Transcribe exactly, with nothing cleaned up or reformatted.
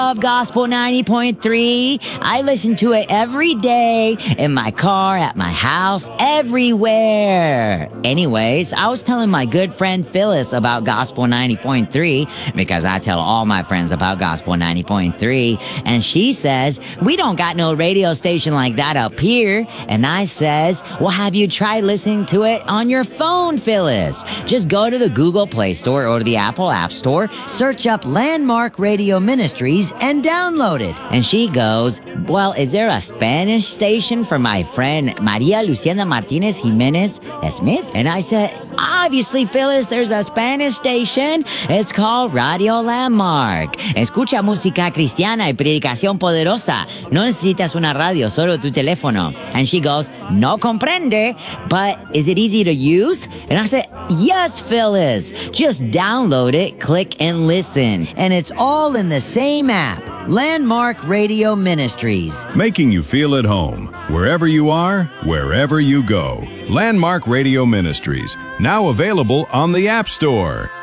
Of Gospel ninety point three. I listen to it every day in my car, at my house, everywhere. Anyways, I was telling my good friend Phyllis about Gospel ninety point three because I tell all my friends about Gospel ninety point three, and she says, we don't got no radio station like that up here. And I says, well, have you tried listening to it on your phone, Phyllis? Just go to the Google Play Store or the Apple App Store, search up Landmark Radio Ministries, and download it. And she goes, well, is there a Spanish station for my friend Maria Luciana Martinez Jimenez Smith? And I said, obviously, Phyllis, there's a Spanish station. It's called Radio Landmark. Escucha música cristiana y predicación poderosa. No necesitas una radio, solo tu teléfono. And she goes, no comprende, but is it easy to use? And I said, yes, Phyllis. Just download it, click and listen. And it's all in the same app. Landmark Radio Ministries. Making you feel at home, wherever you are, wherever you go. Landmark Radio Ministries, now available on the App Store.